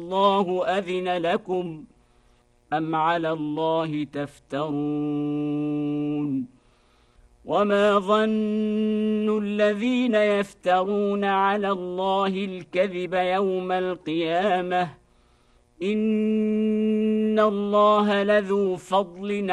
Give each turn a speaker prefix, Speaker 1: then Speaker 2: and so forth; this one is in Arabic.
Speaker 1: الله أذن لكم أم على الله تفترون وما ظن الذين يفترون على الله الكذب يوم القيامة إن الله لذو فضل